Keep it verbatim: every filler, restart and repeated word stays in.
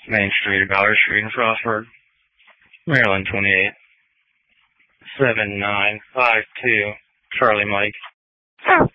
Main Street, Ballard Street in Frostburg, Maryland twenty-eight, seven nine five two, Charlie Mike.